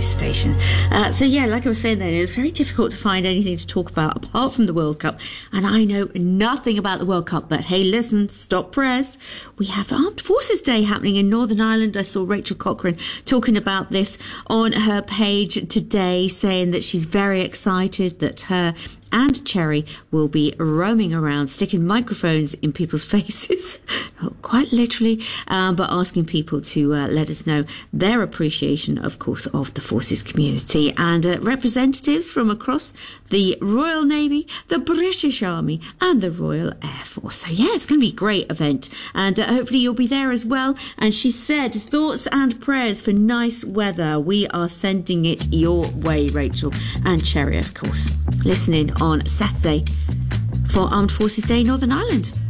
this station. So yeah, like I was saying then, it's very difficult to find anything to talk about apart from the World Cup. And I know nothing about the World Cup, but hey, listen, stop press. We have Armed Forces Day happening in Northern Ireland. I saw Rachel Cochrane talking about this on her page today, saying that she's very excited that her and Cherry will be roaming around, sticking microphones in people's faces, quite literally, but asking people to let us know their appreciation, of course, of the forces community, and representatives from across the Royal Navy, the British Army and the Royal Air Force. So yeah, it's going to be a great event, and hopefully you'll be there as well. And she said, thoughts and prayers for nice weather. We are sending it your way, Rachel and Cherry, of course, listening on Saturday for Armed Forces Day Northern Ireland.